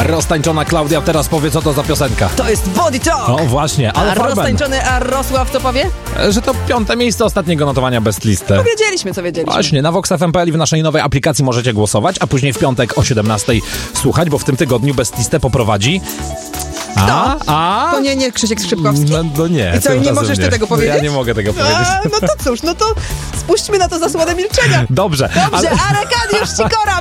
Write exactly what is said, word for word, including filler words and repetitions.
Roztańczona Klaudia teraz powie, co to za piosenka. To jest Body Talk! No właśnie, ale A Farben, roztańczony Arosław co powie? że to piąte miejsce ostatniego notowania Best Listy. Wiedzieliśmy, co wiedzieliśmy. Właśnie, na vox f m kropka p l i w naszej nowej aplikacji możecie głosować, a później w piątek o siedemnastej słuchać, bo w tym tygodniu Best Listę poprowadzi... A, a? To nie, nie Krzysiek Skrzypkowski? No, no nie. I co, tym nie razem możesz ty nie. tego powiedzieć? Ja nie mogę tego powiedzieć. A, no to cóż, no to spuśćmy na to zasłonę milczenia. Dobrze. Dobrze, ale... Arkadiusz Sikora